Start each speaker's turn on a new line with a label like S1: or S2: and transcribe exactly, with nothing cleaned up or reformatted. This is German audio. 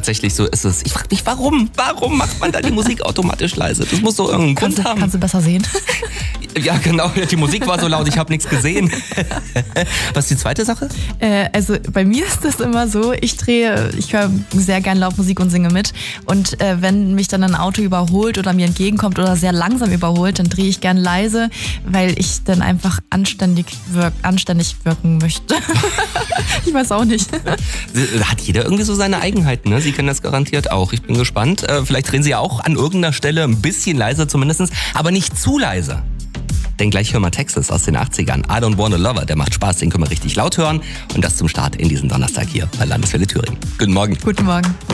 S1: tatsächlich so ist es. Ich frage mich, warum? Warum macht man da die Musik automatisch leise? Das muss doch irgendeinen
S2: Kannst
S1: Grund
S2: du,
S1: haben.
S2: kannst du besser sehen?
S1: Ja, genau. Die Musik war so laut, ich habe nichts gesehen. Was ist die zweite Sache?
S2: Äh, also bei mir ist das immer so, ich drehe, ich höre sehr gern laut Musik und singe mit. Und äh, wenn mich dann ein Auto überholt oder mir entgegenkommt oder sehr langsam überholt, dann drehe ich gern leise, weil ich dann einfach anständig, wirk, anständig wirken möchte. Ich weiß auch nicht.
S1: Hat jeder irgendwie so seine Eigenheiten, ne? Sie kennen das garantiert auch. Ich bin gespannt. Äh, vielleicht drehen Sie ja auch an irgendeiner Stelle ein bisschen leiser zumindest, aber nicht zu leise. Denn gleich hören wir Texas aus den achtzigern. I Don't Want a Lover, der macht Spaß, den können wir richtig laut hören. Und das zum Start in diesem Donnerstag hier bei Landeswelle Thüringen. Guten Morgen.
S2: Guten Morgen.